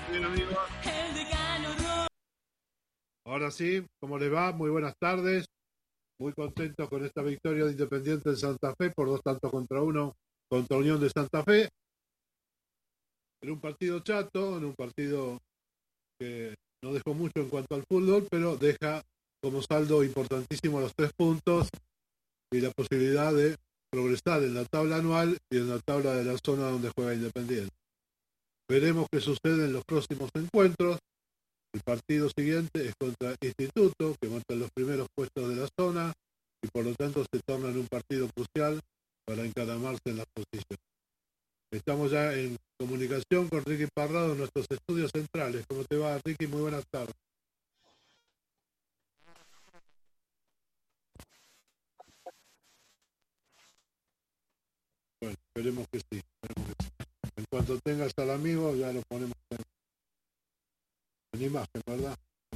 Bien, amigos. Ahora sí, ¿cómo les va? Muy buenas tardes. Muy contento con esta victoria de Independiente de Santa Fe por 2-1 contra Unión de Santa Fe. En un partido chato, en un partido que no dejó mucho en cuanto al fútbol, pero deja como saldo importantísimo los 3 puntos y la posibilidad de progresar en la tabla anual y en la tabla de la zona donde juega Independiente. Veremos qué sucede en los próximos encuentros. El partido siguiente es contra Instituto, que monta los primeros puestos de la zona y por lo tanto se torna en un partido crucial para encaramarse en las posiciones. Estamos ya en comunicación con Ricky Parrado en nuestros estudios centrales. ¿Cómo te va, Ricky? Muy buenas tardes. Bueno, esperemos que sí. Esperemos que sí. En cuanto tengas al amigo, ya lo ponemos en imagen, ¿verdad?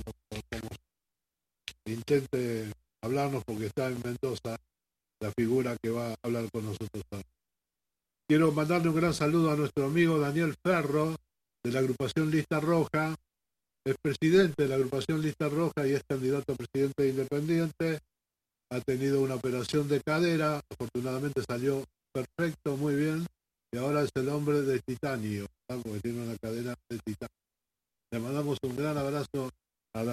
Intente hablarnos porque está en Mendoza la figura que va a hablar con nosotros ahora. Quiero mandarle un gran saludo a nuestro amigo Daniel Ferro, de la agrupación Lista Roja. Es presidente de la agrupación Lista Roja y es candidato a presidente de Independiente. Ha tenido una operación de cadera, afortunadamente salió perfecto, muy bien, y ahora es el hombre de titanio, porque tiene una cadera de titanio. Le mandamos un gran abrazo